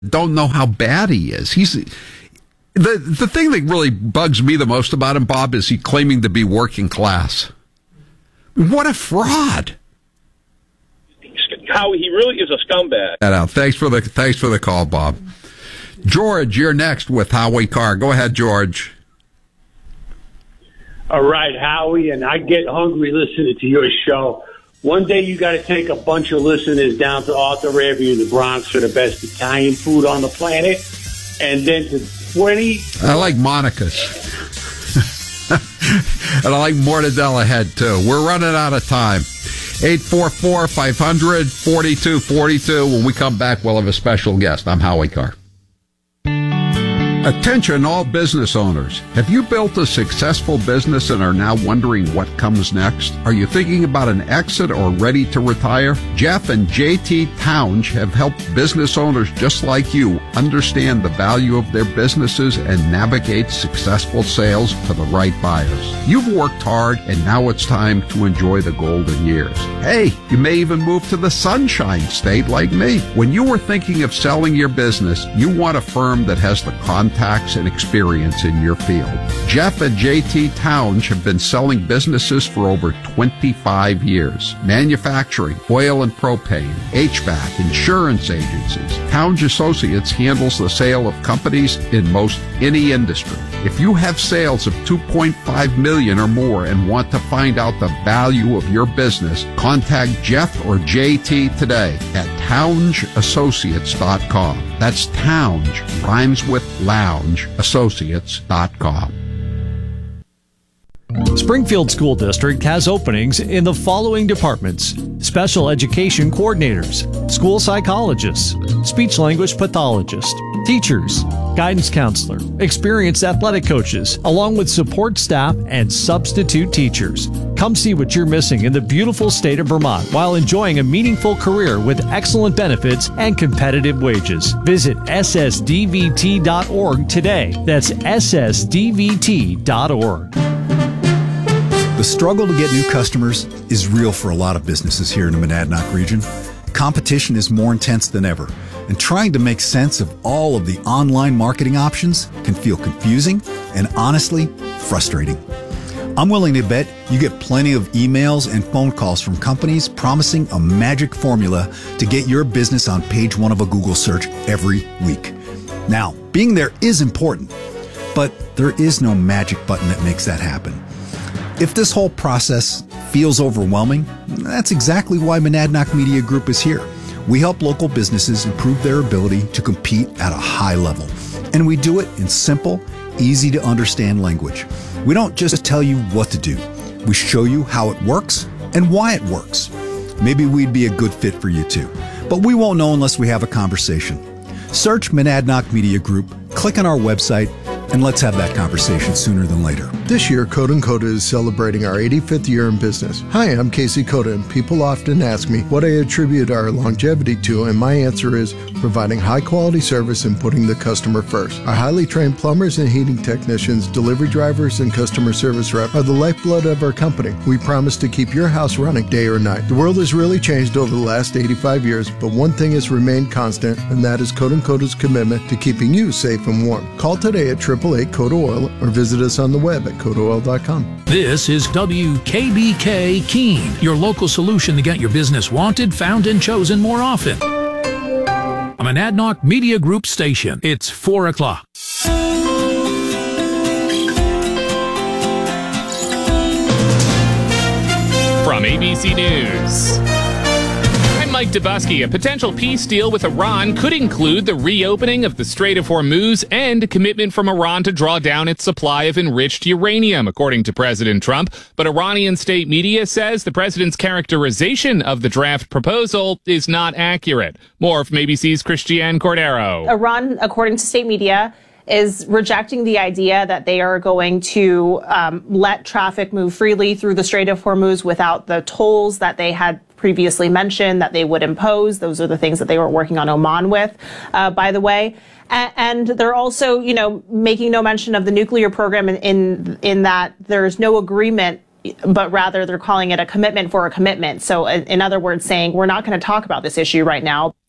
don't know how bad he is. He's the thing that really bugs me the most about him, Bob, is he claiming to be working class. What a fraud! How he really is a scumbag. Thanks for the call, Bob. George, you're next with Howie Carr. Go ahead, George. All right, Howie, and I get hungry listening to your show. One day you got to take a bunch of listeners down to Arthur Avenue in the Bronx for the best Italian food on the planet, and then to 20... I like Monica's. And I like Mortadella Head, too. We're running out of time. 844-500-4242. When we come back, we'll have a special guest. I'm Howie Carr. Attention all business owners. Have you built a successful business and are now wondering what comes next? Are you thinking about an exit or ready to retire? Jeff and JT Townge have helped business owners just like you understand the value of their businesses and navigate successful sales to the right buyers. You've worked hard and now it's time to enjoy the golden years. Hey, you may even move to the Sunshine State like me. When you were thinking of selling your business, you want a firm that has the contacts and experience in your field. Jeff and JT Townge have been selling businesses for over 25 years. Manufacturing, oil and propane, HVAC, insurance agencies. Townge Associates handles the sale of companies in most any industry. If you have sales of $2.5 million or more and want to find out the value of your business, contact Jeff or JT today at TowngeAssociates.com. That's Townge, rhymes with lounge, associates.com. Springfield School District has openings in the following departments: special education coordinators, school psychologists, speech language pathologist, teachers, guidance counselor, experienced athletic coaches, along with support staff and substitute teachers. Come see what you're missing in the beautiful state of Vermont while enjoying a meaningful career with excellent benefits and competitive wages. Visit ssdvt.org today. That's ssdvt.org. The struggle to get new customers is real for a lot of businesses here in the Monadnock region. Competition is more intense than ever, and trying to make sense of all of the online marketing options can feel confusing and honestly frustrating. I'm willing to bet you get plenty of emails and phone calls from companies promising a magic formula to get your business on page one of a Google search every week. Now, being there is important, but there is no magic button that makes that happen. If this whole process feels overwhelming, that's exactly why Monadnock Media Group is here. We help local businesses improve their ability to compete at a high level. And we do it in simple, easy to understand language. We don't just tell you what to do. We show you how it works and why it works. Maybe we'd be a good fit for you too, but we won't know unless we have a conversation. Search Monadnock Media Group, click on our website, and let's have that conversation sooner than later. This year, Coda & Coda is celebrating our 85th year in business. Hi, I'm Casey Coda, and people often ask me what I attribute our longevity to, and my answer is providing high-quality service and putting the customer first. Our highly trained plumbers and heating technicians, delivery drivers, and customer service rep are the lifeblood of our company. We promise to keep your house running day or night. The world has really changed over the last 85 years, but one thing has remained constant, and that is Coda & Coda's commitment to keeping you safe and warm. Call today at 888 Coda Oil or visit us on the web at CodaOil.com. This is WKBK Keene, your local solution to get your business wanted, found, and chosen more often. A Monadnock Media Group station. It's 4 o'clock. From ABC News, I'm Mike Dubusky. A potential peace deal with Iran could include the reopening of the Strait of Hormuz and a commitment from Iran to draw down its supply of enriched uranium, according to President Trump. But Iranian state media says the president's characterization of the draft proposal is not accurate. More from ABC's Christiane Cordero. Iran, according to state media, is rejecting the idea that they are going to let traffic move freely through the Strait of Hormuz without the tolls that they had previously mentioned that they would impose. Those are the things that they were working on Oman with, by the way. And they're also, making no mention of the nuclear program in that there's no agreement, but rather they're calling it a commitment for a commitment. So in other words, saying we're not going to talk about this issue right now.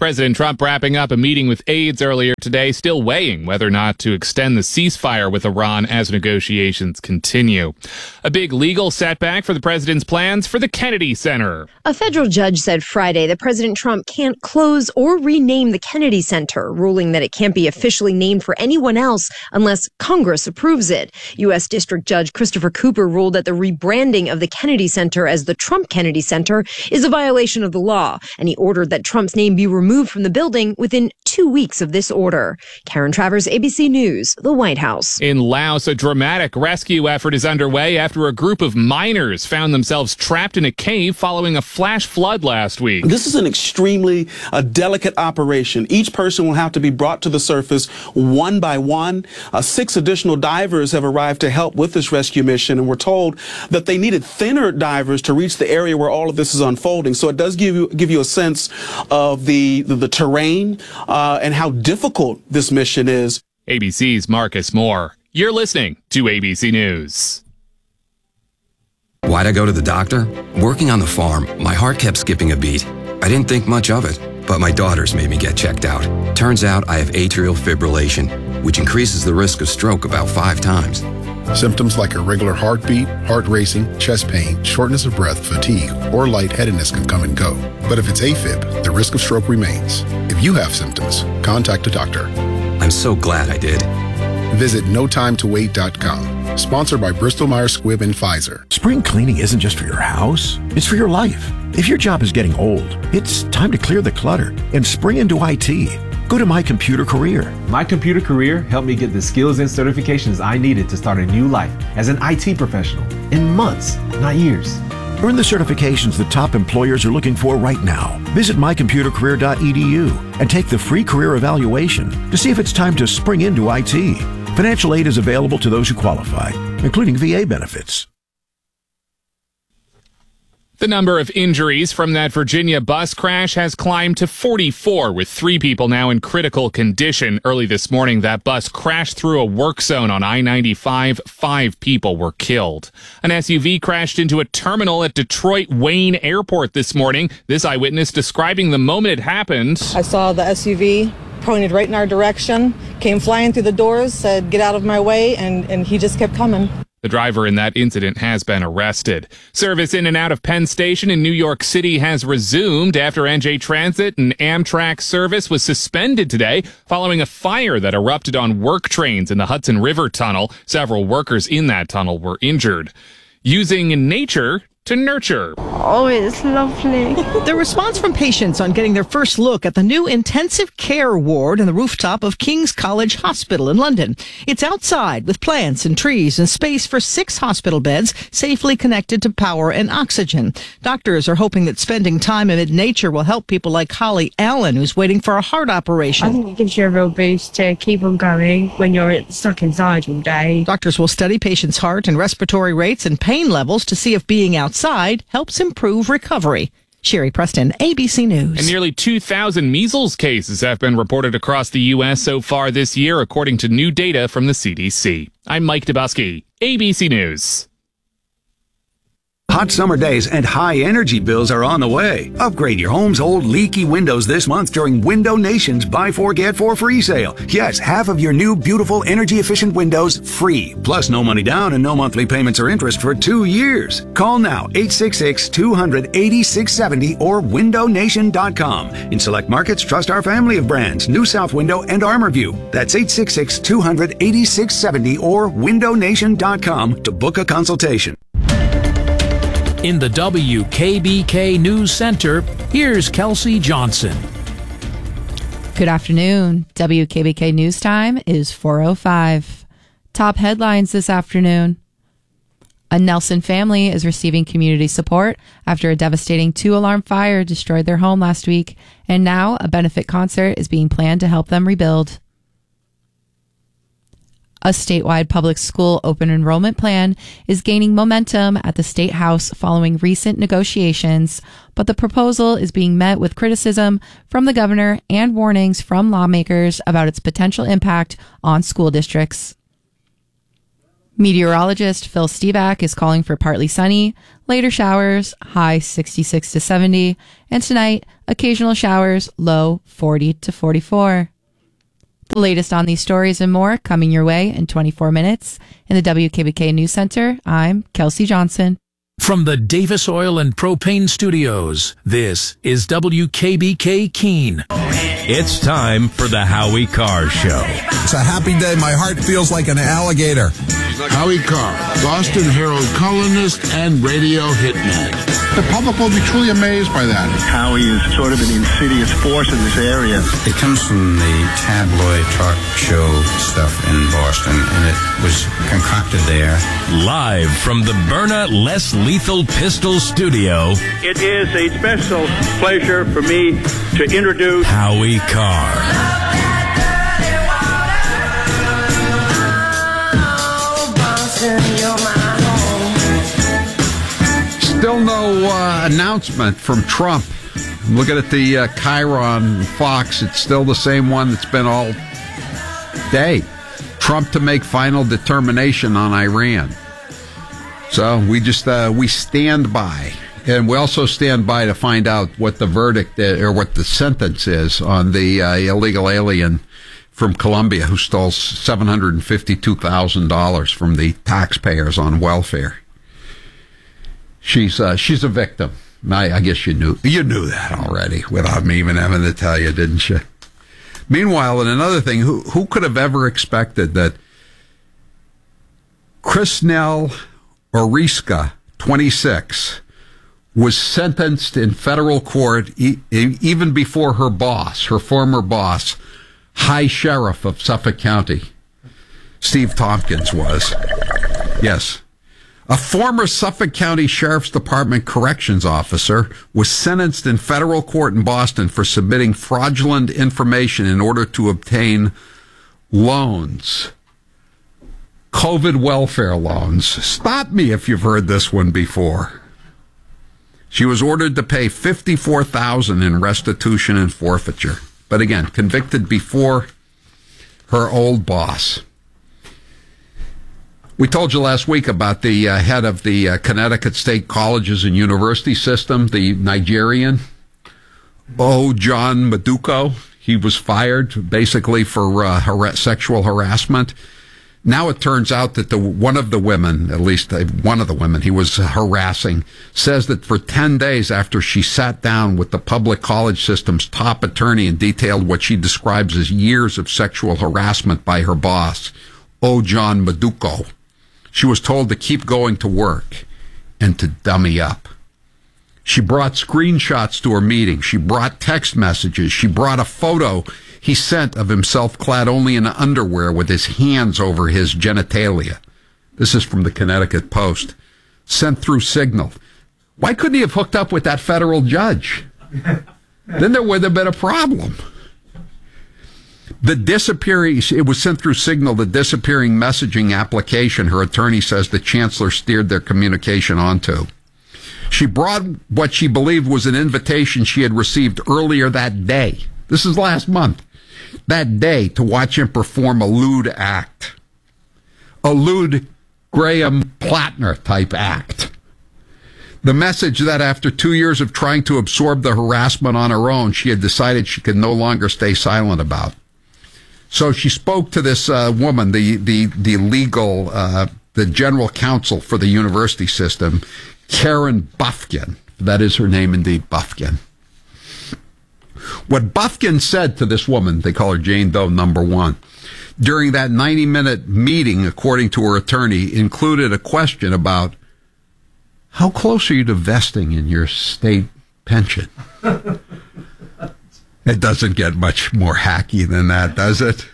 President Trump wrapping up a meeting with aides earlier today, still weighing whether or not to extend the ceasefire with Iran as negotiations continue. A big legal setback for the president's plans for the Kennedy Center. A federal judge said Friday that President Trump can't close or rename the Kennedy Center, ruling that it can't be officially named for anyone else unless Congress approves it. U.S. District Judge Christopher Cooper ruled that the rebranding of the Kennedy Center as the Trump Kennedy Center is a violation of the law, and he ordered that Trump's name be removed from the building within 2 weeks of this order. Karen Travers, ABC News, the White House. In Laos, a dramatic rescue effort is underway after a group of miners found themselves trapped in a cave following a flash flood last week. This is an extremely delicate operation. Each person will have to be brought to the surface one by one. 6 additional divers have arrived to help with this rescue mission, and we're told that they needed thinner divers to reach the area where all of this is unfolding. So it does give you a sense of the terrain and how difficult this mission is. ABC's Marcus Moore. You're listening to ABC News. Why'd I go to the doctor? Working on the farm, my heart kept skipping a beat. I didn't think much of it, but my daughters made me get checked out. Turns out I have atrial fibrillation, which increases the risk of stroke about 5 times. Symptoms like irregular heartbeat, heart racing, chest pain, shortness of breath, fatigue, or lightheadedness can come and go. But if it's AFib, the risk of stroke remains. If you have symptoms, contact a doctor. I'm so glad I did. Visit notimetowait.com. Sponsored by Bristol-Myers Squibb and Pfizer. Spring cleaning isn't just for your house, it's for your life. If your job is getting old, it's time to clear the clutter and spring into IT. Go to My Computer Career. My Computer Career helped me get the skills and certifications I needed to start a new life as an IT professional in months, not years. Earn the certifications that top employers are looking for right now. Visit mycomputercareer.edu and take the free career evaluation to see if it's time to spring into IT. Financial aid is available to those who qualify, including VA benefits. The number of injuries from that Virginia bus crash has climbed to 44, with 3 people now in critical condition. Early this morning, that bus crashed through a work zone on I-95. 5 people were killed. An SUV crashed into a terminal at Detroit Wayne Airport this morning. This eyewitness describing the moment it happened. I saw the SUV pointed right in our direction, came flying through the doors, said, "Get out of my way," and he just kept coming. The driver in that incident has been arrested. Service in and out of Penn Station in New York City has resumed after NJ Transit and Amtrak service was suspended today following a fire that erupted on work trains in the Hudson River Tunnel. Several workers in that tunnel were injured. Using nature to nurture. Oh, it's lovely. The response from patients on getting their first look at the new intensive care ward in the rooftop of King's College Hospital in London. It's outside with plants and trees and space for 6 hospital beds safely connected to power and oxygen. Doctors are hoping that spending time amid nature will help people like Holly Allen, who's waiting for a heart operation. I think it gives you a real boost to keep on going when you're stuck inside all day. Doctors will study patients' heart and respiratory rates and pain levels to see if being outside helps improve recovery. Sherry Preston, ABC News. And nearly 2,000 measles cases have been reported across the U.S. so far this year, according to new data from the CDC. I'm Mike Dubusky, ABC News. Hot summer days and high energy bills are on the way. Upgrade your home's old leaky windows this month during Window Nation's Buy 4 Get 4 free sale. Yes, half of your new beautiful energy efficient windows free. Plus no money down and no monthly payments or interest for 2 years. Call now 866-200-8670 or windownation.com. In select markets, trust our family of brands, New South Window and ArmorView. That's 866-200-8670 or windownation.com to book a consultation. In the WKBK News Center, here's Kelsey Johnson. Good afternoon. WKBK News Time is 4:05. Top headlines this afternoon. A Nelson family is receiving community support after a devastating 2-alarm fire destroyed their home last week, and now a benefit concert is being planned to help them rebuild. A statewide public school open enrollment plan is gaining momentum at the State House following recent negotiations, but the proposal is being met with criticism from the governor and warnings from lawmakers about its potential impact on school districts. Meteorologist Phil Steback is calling for partly sunny, later showers, high 66 to 70, and tonight, occasional showers, low 40 to 44. The latest on these stories and more coming your way in 24 minutes. In the WKBK News Center, I'm Kelsey Johnson. From the Davis Oil and Propane Studios, this is WKBK Keene. It's time for the Howie Carr Show. It's a happy day. My heart feels like an alligator. Howie Carr, Boston Herald columnist and radio hitman. The public will be truly amazed by that. Howie is sort of an insidious force in this area. It comes from the tabloid talk show stuff in Boston, and it was concocted there. Live from the Byrna Less Lethal Pistol Studio, it is a special pleasure for me to introduce Howie Carr. Still no announcement from Trump. I'm looking at the Chiron Fox. It's still the same one that's been all day. Trump to make final determination on Iran. So we just we stand by. And we also stand by to find out what the verdict or what the sentence is on the illegal alien from Colombia who stole $752,000 from the taxpayers on welfare. She's a victim. I guess you knew that already without me even having to tell you, didn't you? Meanwhile, and another thing, who could have ever expected that Krisnell Oriska, 26, was sentenced in federal court even before her boss, her former boss, High Sheriff of Suffolk County, Steve Tompkins was. Yes. A former Suffolk County Sheriff's Department corrections officer was sentenced in federal court in Boston for submitting fraudulent information in order to obtain loans. COVID welfare loans. Stop me if you've heard this one before. She was ordered to pay $54,000 in restitution and forfeiture. But again, convicted before her old boss. We told you last week about the head of the Connecticut State Colleges and University System, the Nigerian, John Maduka. He was fired basically for sexual harassment. Now it turns out that one of the women he was harassing says that for 10 days after she sat down with the public college system's top attorney and detailed what she describes as years of sexual harassment by her boss, John Maduka, she was told to keep going to work and to dummy up. She brought screenshots to her meeting. She brought text messages. She brought a photo he sent of himself clad only in underwear with his hands over his genitalia. This is from the Connecticut Post. Sent through Signal. Why couldn't he have hooked up with that federal judge? Then there would have been a problem. It was sent through Signal, the disappearing messaging application her attorney says the chancellor steered their communication onto. She brought what she believed was an invitation she had received earlier that day. This is last month. That day to watch him perform a lewd act. A lewd Graham Plattner type act. The message that after 2 years of trying to absorb the harassment on her own, she had decided she could no longer stay silent about. So she spoke to this woman, the legal, the general counsel for the university system, Karen Bufkin. That is her name indeed, Bufkin. What Bufkin said to this woman, they call her Jane Doe number 1, during that 90-minute meeting, according to her attorney, included a question about how close are you to vesting in your state pension? It doesn't get much more hacky than that, does it?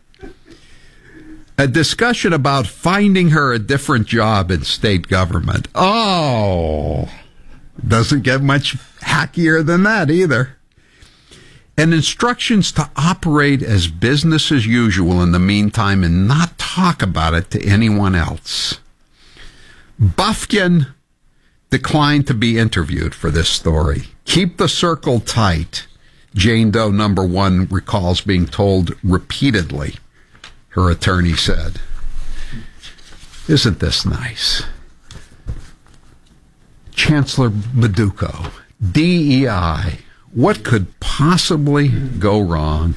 A discussion about finding her a different job in state government. Oh, doesn't get much hackier than that either. And instructions to operate as business as usual in the meantime and not talk about it to anyone else. Bufkin declined to be interviewed for this story. Keep the circle tight, Jane Doe number 1 recalls being told repeatedly, her attorney said. Isn't this nice? Chancellor Maduko, DEI. What could possibly go wrong?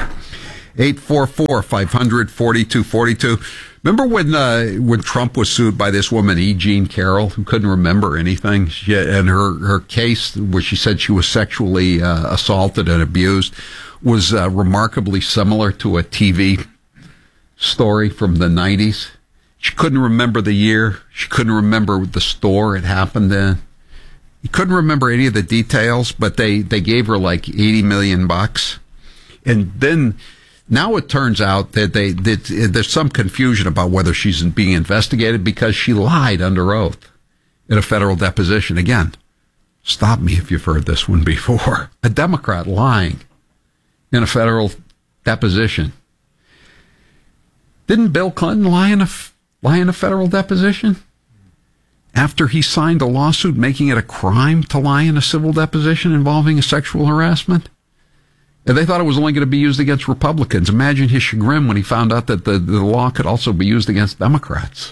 844-500-4242. Remember when Trump was sued by this woman, E. Jean Carroll, who couldn't remember anything? And her case, where she said she was sexually assaulted and abused, was remarkably similar to a TV story from the 90s. She couldn't remember the year. She couldn't remember the store it happened in. You couldn't remember any of the details, but they gave her like $80 million. And then now it turns out that there's some confusion about whether she's being investigated because she lied under oath in a federal deposition. Again, stop me if you've heard this one before. A Democrat lying in a federal deposition. Didn't Bill Clinton lie in a federal deposition after he signed a lawsuit making it a crime to lie in a civil deposition involving a sexual harassment? And they thought it was only going to be used against Republicans. Imagine his chagrin when he found out that the law could also be used against Democrats.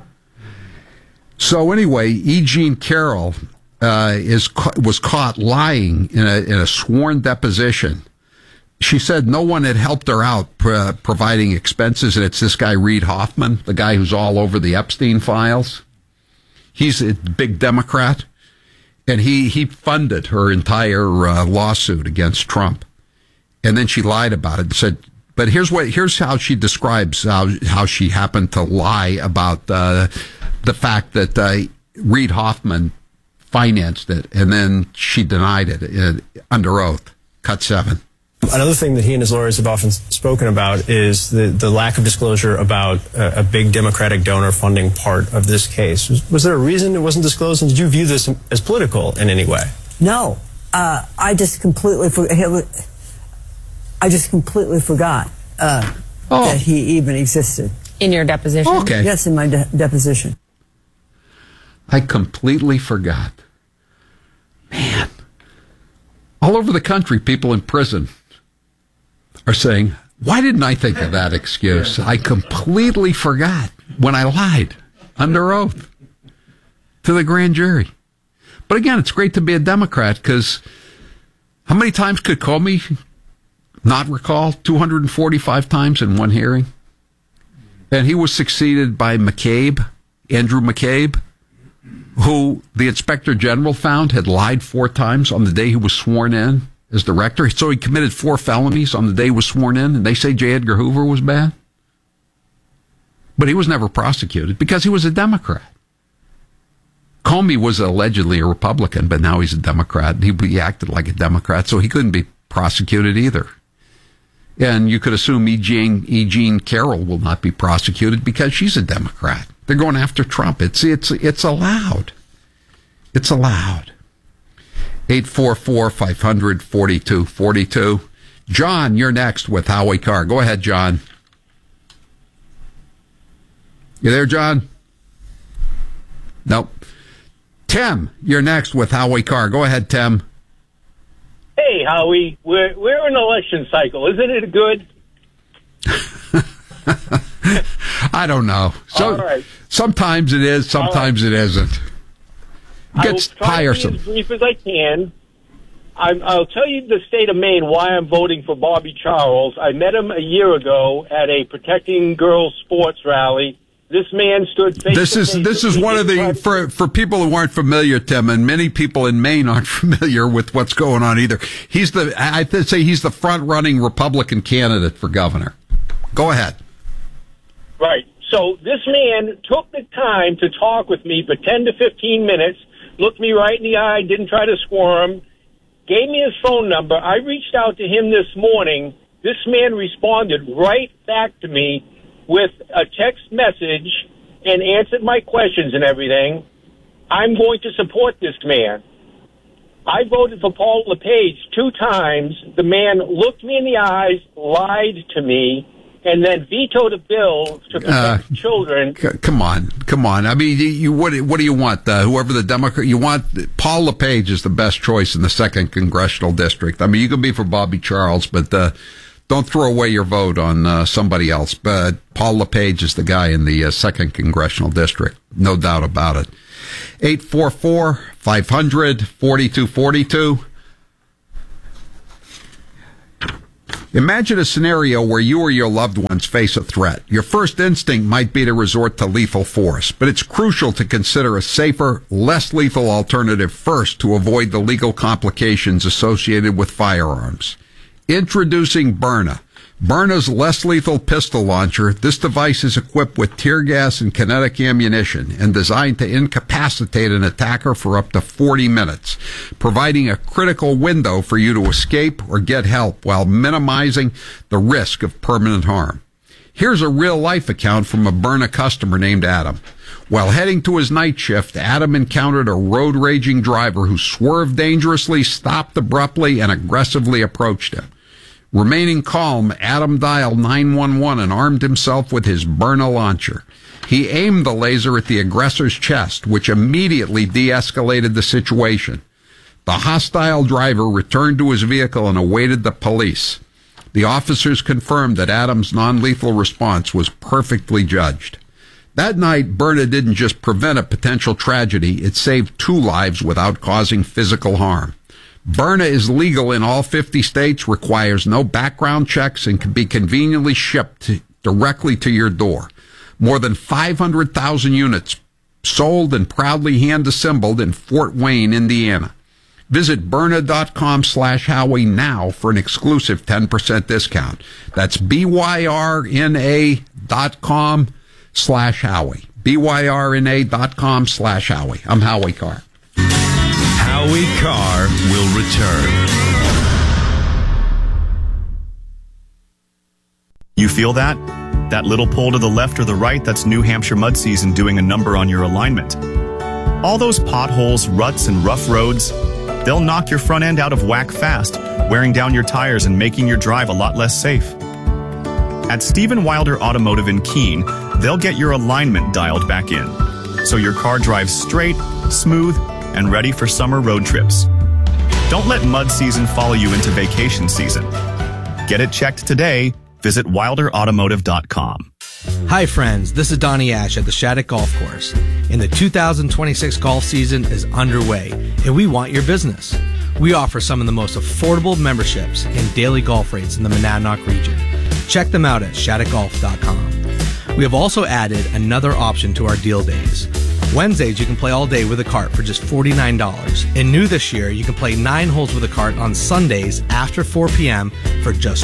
So anyway, E. Jean Carroll was caught lying in a sworn deposition. She said no one had helped her out providing expenses, and it's this guy Reid Hoffman, the guy who's all over the Epstein files. He's a big Democrat, and he funded her entire lawsuit against Trump. And then she lied about it and said, but here's how she describes how she happened to lie about the fact that Reid Hoffman financed it, and then she denied it under oath. Cut 7. Another thing that he and his lawyers have often spoken about is the lack of disclosure about a big Democratic donor funding part of this case. Was there a reason it wasn't disclosed, and did you view this as political in any way? No. I just completely forgot that he even existed. In your deposition? Okay. Yes, in my deposition. I completely forgot. Man. All over the country, people in prison are saying, why didn't I think of that excuse? I completely forgot when I lied under oath to the grand jury. But again, it's great to be a Democrat, because how many times could Comey not recall? 245 times in one hearing. And he was succeeded by McCabe, Andrew McCabe, who the Inspector General found had lied 4 times on the day he was sworn in as director. So he committed 4 felonies on the day he was sworn in, and they say J. Edgar Hoover was bad. But he was never prosecuted because he was a Democrat. Comey was allegedly a Republican, but now he's a Democrat. He acted like a Democrat, so he couldn't be prosecuted either. And you could assume E. Jean Carroll will not be prosecuted because she's a Democrat. They're going after Trump. It's allowed. It's allowed. 844-500-4242. John, you're next with Howie Carr. Go ahead, John. You there, John? Nope. Tim, you're next with Howie Carr. Go ahead, Tim. Hey, Howie. We're in election cycle. Isn't it good? I don't know. So, right. Sometimes it is, sometimes it isn't. It gets tiresome. I will try to be as brief as I can. I'll tell you the state of Maine why I'm voting for Bobby Charles. I met him a year ago at a Protecting Girls sports rally. This man stood face to face. This is one of the for people who aren't familiar, Tim, and many people in Maine aren't familiar with what's going on either. I'd say he's the front-running Republican candidate for governor. Go ahead. Right. So this man took the time to talk with me for 10 to 15 minutes, looked me right in the eye, didn't try to squirm, gave me his phone number. I reached out to him this morning. This man responded right back to me with a text message and answered my questions and everything. I'm going to support this man. I voted for Paul LePage 2 times. The man looked me in the eyes, lied to me, and then vetoed a bill to protect children. Come on. I mean, what do you want? Whoever the Democrat, you want Paul LePage is the best choice in the 2nd congressional district. I mean, you can be for Bobby Charles, but Don't throw away your vote on somebody else. But Paul LePage is the guy in the 2nd Congressional District. No doubt about it. 844-500-4242. Imagine a scenario where you or your loved ones face a threat. Your first instinct might be to resort to lethal force, but it's crucial to consider a safer, less lethal alternative first to avoid the legal complications associated with firearms. Introducing Byrna. Byrna's less lethal pistol launcher. This device is equipped with tear gas and kinetic ammunition and designed to incapacitate an attacker for up to 40 minutes, providing a critical window for you to escape or get help while minimizing the risk of permanent harm. Here's a real-life account from a Byrna customer named Adam. While heading to his night shift, Adam encountered a road-raging driver who swerved dangerously, stopped abruptly, and aggressively approached him. Remaining calm, Adam dialed 911 and armed himself with his Byrna launcher. He aimed the laser at the aggressor's chest, which immediately de-escalated the situation. The hostile driver returned to his vehicle and awaited the police. The officers confirmed that Adam's non-lethal response was perfectly judged. That night, Byrna didn't just prevent a potential tragedy, it saved 2 lives without causing physical harm. Byrna is legal in all 50 states, requires no background checks, and can be conveniently shipped directly to your door. More than 500,000 units sold and proudly hand-assembled in Fort Wayne, Indiana. Visit Byrna.com/Howie now for an exclusive 10% discount. That's BYRNA.com/Howie. BYRNA.com/Howie. I'm Howie Carr. Howie Carr will return. You feel that? That little pull to the left or the right, that's New Hampshire mud season doing a number on your alignment. All those potholes, ruts, and rough roads, they'll knock your front end out of whack fast, wearing down your tires and making your drive a lot less safe. At Stephen Wilder Automotive in Keene, they'll get your alignment dialed back in, so your car drives straight, smooth, and ready for summer road trips. Don't let mud season follow you into vacation season. Get it checked today. Visit wilderautomotive.com. Hi friends, this is Donnie Ash at the Shattuck Golf Course. And the 2026 golf season is underway, and we want your business. We offer some of the most affordable memberships and daily golf rates in the Monadnock region. Check them out at shattuckgolf.com. We have also added another option to our deal days. Wednesdays, you can play all day with a cart for just $49. And new this year, you can play 9 holes with a cart on Sundays after 4 p.m. for just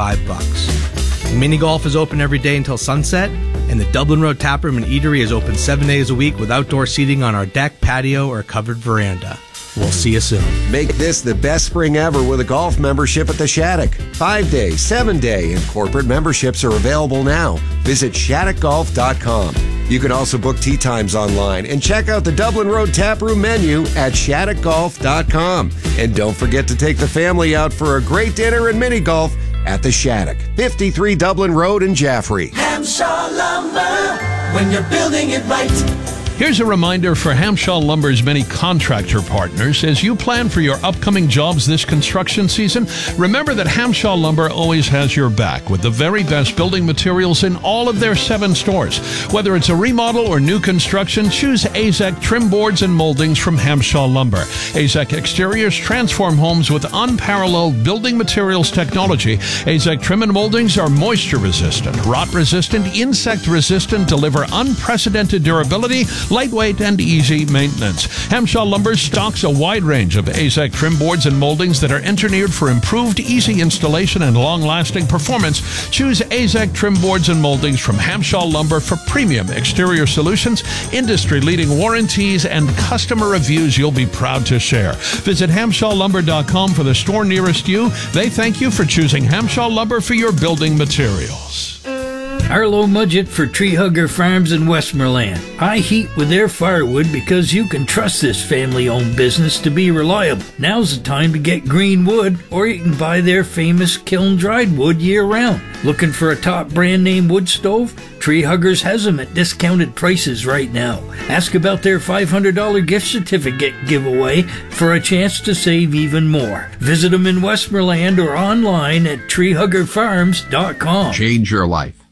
$25. Mini golf is open every day until sunset, and the Dublin Road Taproom and Eatery is open 7 days a week with outdoor seating on our deck, patio, or covered veranda. We'll see you soon. Make this the best spring ever with a golf membership at the Shattuck. 5-day, 7-day, and corporate memberships are available now. Visit shattuckgolf.com. You can also book tee times online and check out the Dublin Road Taproom menu at shattuckgolf.com. And don't forget to take the family out for a great dinner and mini golf at the Shattuck, 53 Dublin Road in Jaffrey. Hamshaw Lumber, when you're building it right. Here's a reminder for Hamshaw Lumber's many contractor partners. As you plan for your upcoming jobs this construction season, remember that Hamshaw Lumber always has your back with the very best building materials in all of their 7 stores. Whether it's a remodel or new construction, choose AZEK trim boards and moldings from Hamshaw Lumber. AZEK Exteriors transform homes with unparalleled building materials technology. AZEK trim and moldings are moisture resistant, rot resistant, insect resistant, deliver unprecedented durability, lightweight, and easy maintenance. Hamshaw Lumber stocks a wide range of AZEK trim boards and moldings that are engineered for improved, easy installation and long-lasting performance. Choose AZEK trim boards and moldings from Hamshaw Lumber for premium exterior solutions, industry-leading warranties, and customer reviews you'll be proud to share. Visit HamshawLumber.com for the store nearest you. They thank you for choosing Hamshaw Lumber for your building materials. Arlo Mudgett for Tree Hugger Farms in Westmoreland. I heat with their firewood because you can trust this family-owned business to be reliable. Now's the time to get green wood, or you can buy their famous kiln-dried wood year-round. Looking for a top brand name wood stove? Tree Huggers has them at discounted prices right now. Ask about their $500 gift certificate giveaway for a chance to save even more. Visit them in Westmoreland or online at treehuggerfarms.com. Change your life.